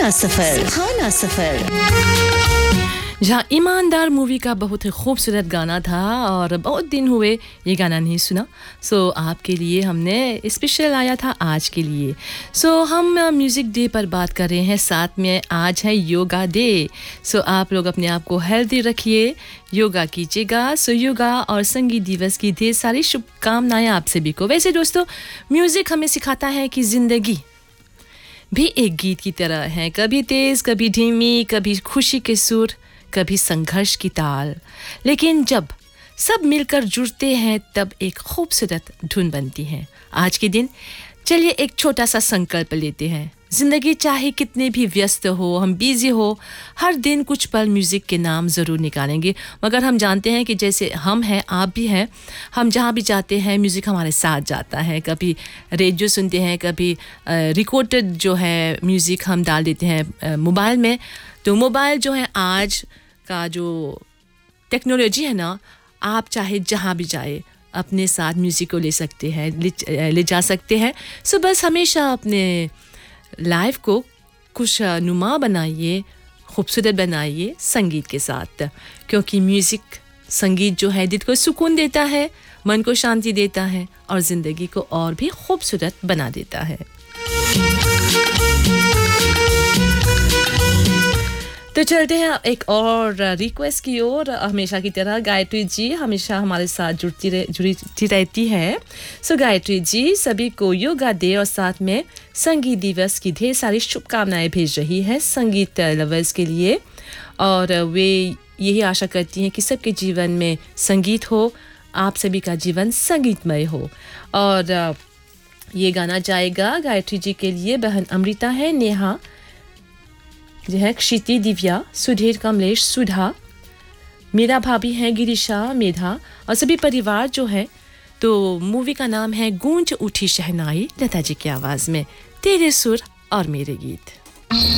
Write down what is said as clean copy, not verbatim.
सुहाना सफर जहाँ ईमानदार मूवी का बहुत ही खूबसूरत गाना था और बहुत दिन हुए ये गाना नहीं सुना। आपके लिए हमने स्पेशल आया था आज के लिए। हम म्यूज़िक डे पर बात कर रहे हैं, साथ में आज है योगा डे। आप लोग अपने आप को हेल्दी रखिए, योगा कीजिएगा। योगा और संगीत दिवस की ढेर सारी शुभकामनाएं आप सभी को। वैसे दोस्तों, म्यूज़िक हमें सिखाता है कि ज़िंदगी भी एक गीत की तरह है, कभी तेज़, कभी धीमी, कभी खुशी के सुर, कभी संघर्ष की ताल। लेकिन जब सब मिलकर जुड़ते हैं तब एक खूबसूरत धुन बनती है। आज के दिन चलिए एक छोटा सा संकल्प लेते हैं। ज़िंदगी चाहे कितने भी व्यस्त हो, हम बिज़ी हो, हर दिन कुछ पल म्यूज़िक के नाम ज़रूर निकालेंगे। मगर हम जानते हैं कि जैसे हम हैं, आप भी हैं, हम जहाँ भी जाते हैं म्यूज़िक हमारे साथ जाता है। कभी रेडियो सुनते हैं, कभी रिकॉर्डेड जो है म्यूज़िक हम डाल देते हैं मोबाइल में। तो मोबाइल जो है आज का जो टेक्नोलॉजी है ना, आप चाहे जहाँ भी जाए अपने साथ म्यूज़िक को ले सकते हैं, ले जा सकते हैं। बस हमेशा अपने लाइफ को खुशनुमा बनाइए, खूबसूरत बनाइए संगीत के साथ, क्योंकि म्यूज़िक, संगीत जो है दिल को सुकून देता है, मन को शांति देता है और ज़िंदगी को और भी खूबसूरत बना देता है। तो चलते हैं एक और रिक्वेस्ट की ओर। हमेशा की तरह गायत्री जी हमेशा हमारे साथ जुड़ी रहती है। गायत्री जी सभी को योगा डे और साथ में संगीत दिवस की ढेर सारी शुभकामनाएं भेज रही है संगीत लवर्स के लिए। और वे यही आशा करती हैं कि सबके जीवन में संगीत हो, आप सभी का जीवन संगीतमय हो। और ये गाना जाएगा गायत्री जी के लिए, बहन अमृता है, नेहा जो है, क्षिति, दिव्या, सुधीर, कमलेश, सुधा, मेरा भाभी हैं गिरिशा, मेधा और सभी परिवार जो है। तो मूवी का नाम है गूंज उठी शहनाई, लता जी की आवाज़ में, तेरे सुर और मेरे गीत।